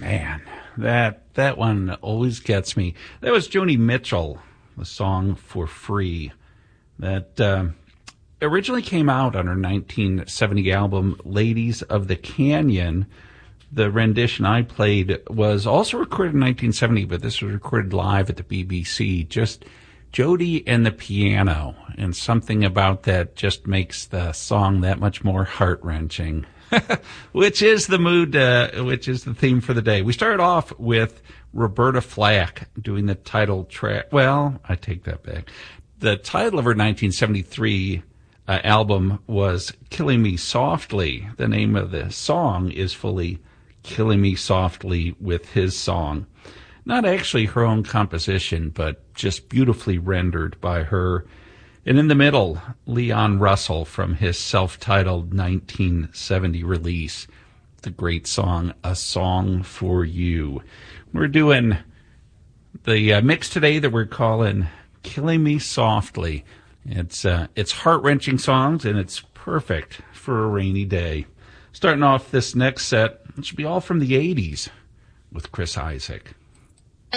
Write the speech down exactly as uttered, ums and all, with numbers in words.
Man, that that one always gets me. That was Joni Mitchell, the song For Free, that uh, originally came out on her nineteen seventy album, Ladies of the Canyon. The rendition I played was also recorded in nineteen seventy, but this was recorded live at the B B C. Just Jody and the piano, and something about that just makes the song that much more heart-wrenching, which is the mood, uh, which is the theme for the day. We started off with Roberta Flack doing the title track. Well, I take that back. The title of her nineteen seventy-three uh, album was Killing Me Softly. The name of the song is fully Killing Me Softly with His Song. Not actually her own composition, but just beautifully rendered by her. And in the middle, Leon Russell from his self-titled nineteen seventy release, the great song, A Song for You. We're doing the uh, mix today that we're calling Killing Me Softly. It's, uh, it's heart-wrenching songs, and it's perfect for a rainy day. Starting off this next set, it should be all from the eighties with Chris Isaak.